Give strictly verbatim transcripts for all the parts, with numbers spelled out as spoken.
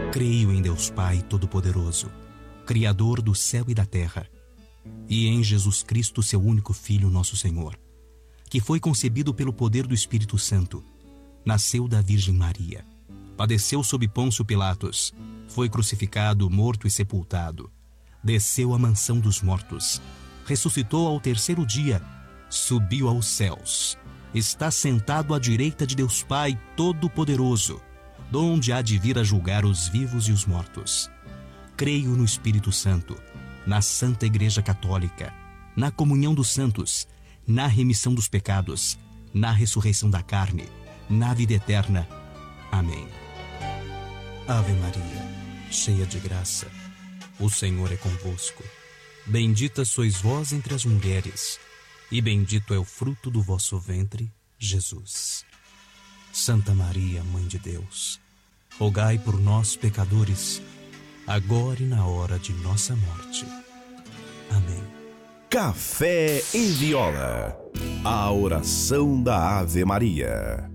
Creio em Deus Pai Todo-Poderoso, Criador do céu e da terra, e em Jesus Cristo, seu único Filho, nosso Senhor, que foi concebido pelo poder do Espírito Santo, nasceu da Virgem Maria, padeceu sob Pôncio Pilatos, foi crucificado, morto e sepultado, desceu à mansão dos mortos, ressuscitou ao terceiro dia, subiu aos céus, está sentado à direita de Deus Pai Todo-Poderoso, donde há de vir a julgar os vivos e os mortos. Creio no Espírito Santo, na Santa Igreja Católica, na comunhão dos santos, na remissão dos pecados, na ressurreição da carne, na vida eterna. Amém. Ave Maria, cheia de graça, o Senhor é convosco. Bendita sois vós entre as mulheres, e bendito é o fruto do vosso ventre, Jesus. Santa Maria, Mãe de Deus, rogai por nós, pecadores, agora e na hora de nossa morte. Amém. Café e Viola, a oração da Ave Maria.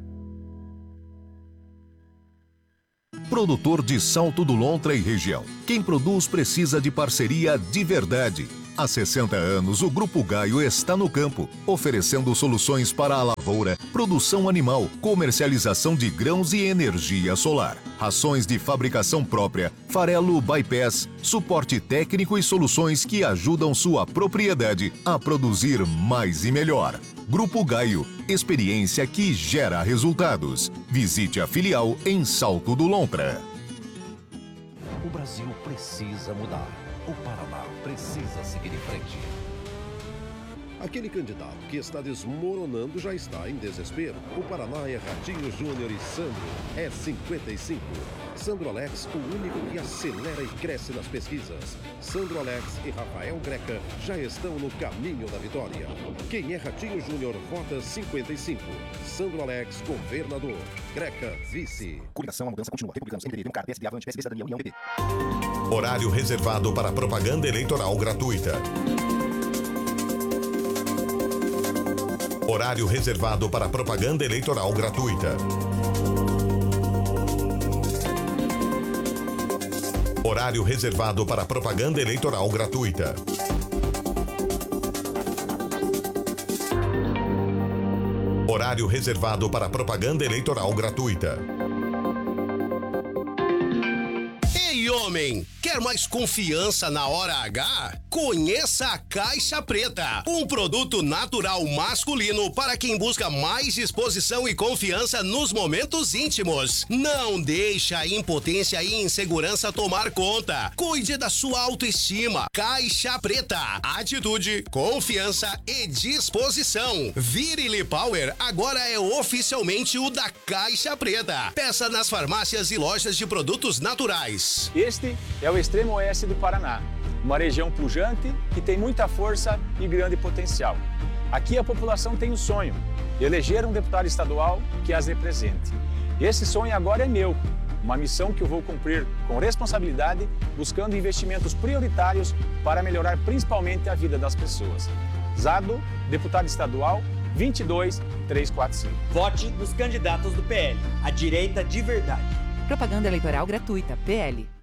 Produtor de Salto do Lontra e região. Quem produz precisa de parceria de verdade. Há sessenta anos, o Grupo Gaio está no campo, oferecendo soluções para a lavoura, produção animal, comercialização de grãos e energia solar. Rações de fabricação própria, farelo bypass, suporte técnico e soluções que ajudam sua propriedade a produzir mais e melhor. Grupo Gaio, experiência que gera resultados. Visite a filial em Salto do Lontra. O Brasil precisa mudar. O Paraná precisa seguir em frente. Aquele candidato que está desmoronando já está em desespero. O Paraná é Ratinho Júnior e Sandro é cinquenta e cinco. Sandro Alex, o único que acelera e cresce nas pesquisas. Sandro Alex e Rafael Greca já estão no caminho da vitória. Quem é Ratinho Júnior vota cinquenta e cinco. Sandro Alex, governador. Greca, vice. Coligação, a mudança continua. Republicanos, M D B, Democrata, P S D, Avante, P S D, Cidadania, União, P P. Horário reservado para propaganda eleitoral gratuita. Horário reservado para propaganda eleitoral gratuita. Horário reservado para propaganda eleitoral gratuita. Horário reservado para propaganda eleitoral gratuita. Ei, homem! Quer mais confiança na hora H? Conheça a Caixa Preta, um produto natural masculino para quem busca mais disposição e confiança nos momentos íntimos. Não deixe a impotência e insegurança tomar conta. Cuide da sua autoestima. Caixa Preta, atitude, confiança e disposição. Virile Power agora é oficialmente o da Caixa Preta. Peça nas farmácias e lojas de produtos naturais. Este é o extremo oeste do Paraná, uma região pujante que tem muita força e grande potencial. Aqui a população tem um sonho, eleger um deputado estadual que as represente. Esse sonho agora é meu, uma missão que eu vou cumprir com responsabilidade, buscando investimentos prioritários para melhorar principalmente a vida das pessoas. Zado, deputado estadual, vinte e dois, trezentos e quarenta e cinco. Vote nos candidatos do P L, a direita de verdade. Propaganda eleitoral gratuita, P L.